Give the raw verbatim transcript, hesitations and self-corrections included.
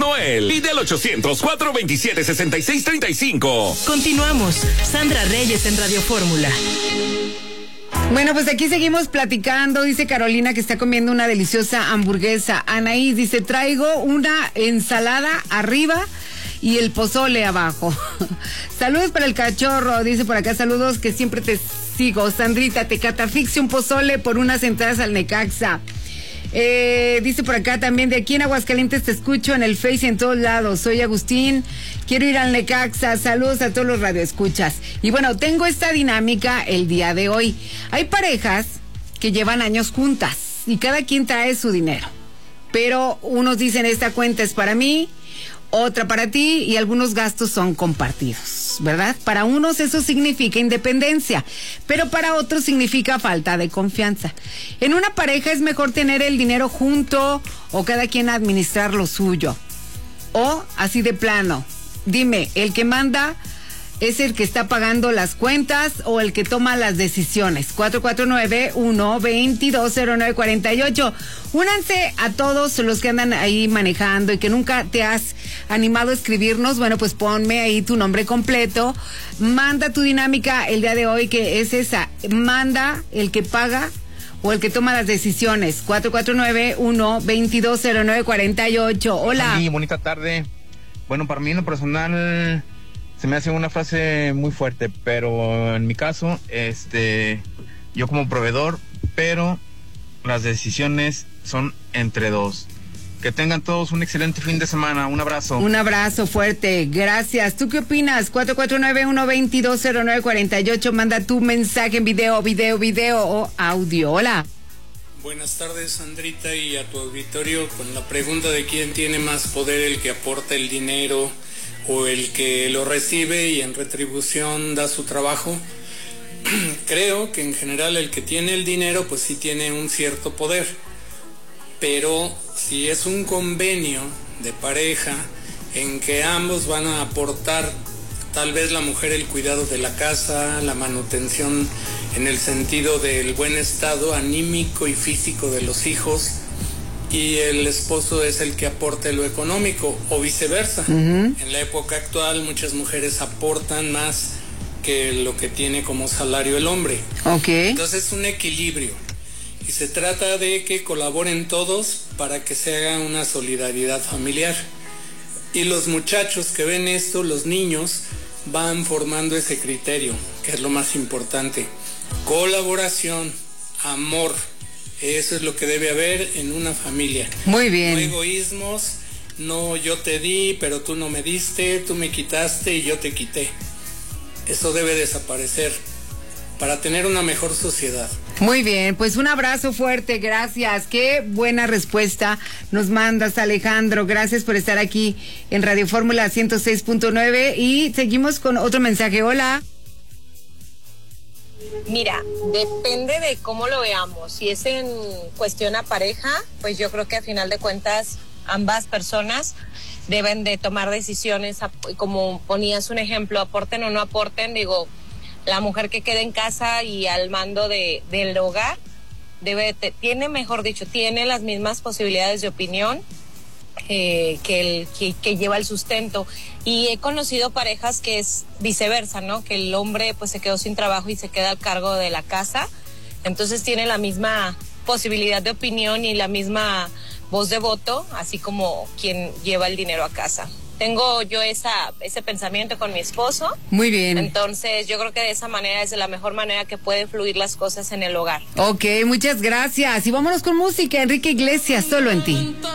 Noel. Y del ochocientos, cuatrocientos veintisiete, sesenta y seis treinta y cinco. Continuamos. Sandra Reyes en Radio Fórmula. Bueno, pues aquí seguimos platicando. Dice Carolina que está comiendo una deliciosa hamburguesa. Anaís dice, traigo una ensalada arriba y el pozole abajo. Saludos para el cachorro, dice por acá, saludos que siempre te sigo. Sandrita, te catafixio un pozole por unas entradas al Necaxa. Eh, dice por acá también, de aquí en Aguascalientes te escucho en el Face y en todos lados. Soy Agustín, quiero ir al Necaxa. Saludos a todos los radioescuchas. Y bueno, tengo esta dinámica el día de hoy. Hay parejas que llevan años juntas y cada quien trae su dinero, pero unos dicen esta cuenta es para mí, otra para ti, y algunos gastos son compartidos, ¿verdad? Para unos eso significa independencia, pero para otros significa falta de confianza. En una pareja es mejor tener el dinero junto o cada quien administrar lo suyo. O así de plano, dime, ¿el que manda es el que está pagando las cuentas o el que toma las decisiones? cuatro cuatro nueve, uno, veintidós, cero nueve cuarenta y ocho. Únanse a todos los que andan ahí manejando y que nunca te has animado a escribirnos. Bueno, pues ponme ahí tu nombre completo. Manda tu dinámica el día de hoy, que es esa. Manda el que paga o el que toma las decisiones. cuatro cuatro nueve, uno, veintidós, cero nueve cuarenta y ocho. Hola. Sí, bonita tarde. Bueno, para mí en lo personal se me hace una frase muy fuerte, pero en mi caso, este, yo como proveedor, pero las decisiones son entre dos. Que tengan todos un excelente fin de semana. Un abrazo. Un abrazo fuerte. Gracias. ¿Tú qué opinas? cuatro cuatro nueve, uno, veintidós, cero nueve cuarenta y ocho. Manda tu mensaje en video, video, video o audio. Hola. Buenas tardes, Sandrita, y a tu auditorio, con la pregunta de quién tiene más poder, el que aporta el dinero o el que lo recibe y en retribución da su trabajo. Creo que en general el que tiene el dinero pues sí tiene un cierto poder, pero si es un convenio de pareja en que ambos van a aportar, tal vez la mujer el cuidado de la casa, la manutención en el sentido del buen estado anímico y físico de los hijos, y el esposo es el que aporte lo económico, o viceversa. Uh-huh. En la época actual muchas mujeres aportan más que lo que tiene como salario el hombre. Okay. Entonces es un equilibrio y se trata de que colaboren todos para que se haga una solidaridad familiar. Y los muchachos que ven esto, los niños, van formando ese criterio, que es lo más importante. Colaboración, amor. Eso es lo que debe haber en una familia. Muy bien. No egoísmos, no yo te di, pero tú no me diste, tú me quitaste y yo te quité. Eso debe desaparecer para tener una mejor sociedad. Muy bien, pues un abrazo fuerte, gracias. Qué buena respuesta nos mandas, Alejandro. Gracias por estar aquí en Radio Fórmula ciento seis punto nueve y seguimos con otro mensaje. Hola. Mira, depende de cómo lo veamos. Si es en cuestión a pareja, pues yo creo que a final de cuentas ambas personas deben de tomar decisiones, como ponías un ejemplo, aporten o no aporten. Digo, la mujer que quede en casa y al mando de, del hogar debe te, tiene, mejor dicho, tiene las mismas posibilidades de opinión eh, que el que, que lleva el sustento. Y he conocido parejas que es viceversa, ¿no? Que el hombre pues se quedó sin trabajo y se queda al cargo de la casa, entonces tiene la misma posibilidad de opinión y la misma voz de voto, así como quien lleva el dinero a casa. Tengo yo esa ese pensamiento con mi esposo. Muy bien. Entonces yo creo que de esa manera es de la mejor manera que pueden fluir las cosas en el hogar. Ok, muchas gracias. Y vámonos con música. Enrique Iglesias, Solo en Ti.